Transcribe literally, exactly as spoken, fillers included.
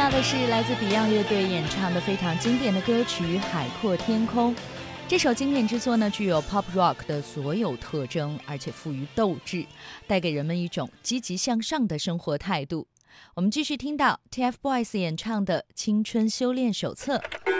到的是来自 Beyond 乐队演唱的非常经典的歌曲《海阔天空》。这首经典之作呢，具有 pop rock 的所有特征，而且富于斗志，带给人们一种积极向上的生活态度。我们继续听到 T F Boys 演唱的《青春修炼手册》。